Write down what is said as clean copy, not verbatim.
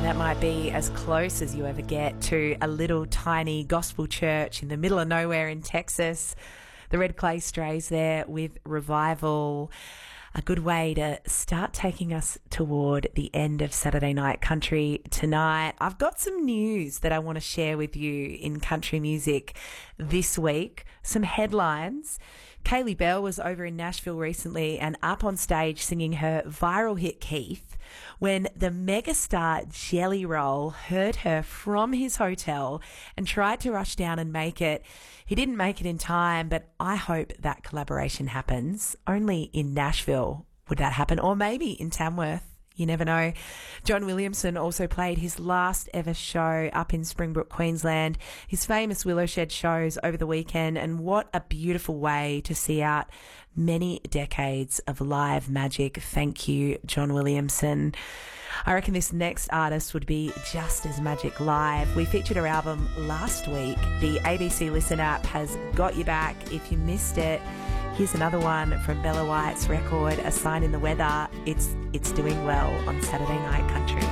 that might be as close as you ever get to a little tiny gospel church in the middle of nowhere in Texas. The Red Clay Strays there with Revival. A good way to start taking us toward the end of Saturday Night Country tonight. I've got some news that I want to share with you in country music this week. Some headlines. Kaylee Bell was over in Nashville recently and up on stage singing her viral hit Keith when the megastar Jelly Roll heard her from his hotel and tried to rush down and make it. He didn't make it in time, but I hope that collaboration happens. Only in Nashville would that happen, or maybe in Tamworth. You never know. John Williamson also played his last ever show up in Springbrook, Queensland. His famous Willowshed shows over the weekend, and what a beautiful way to see out many decades of live magic. Thank you, John Williamson. I reckon this next artist would be just as magic live. We featured her album last week. The ABC Listen app has got you back if you missed it. Here's another one from Bella White's record, A Sign in the Weather. It's doing well on Saturday Night Country.